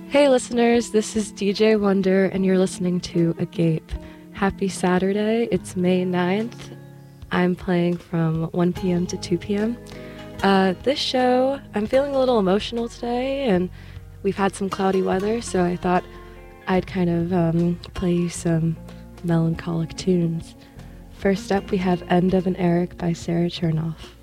Hey listeners, this is DJ Wonder and you're listening to Agape. Happy Saturday, it's May 9th. I'm playing from 1 p.m. to 2 p.m. This show, I'm feeling a little emotional today and we've had some cloudy weather, so I thought I'd kind of play you some melancholic tunes. First up we have End of an Eric by Sarah Chernoff.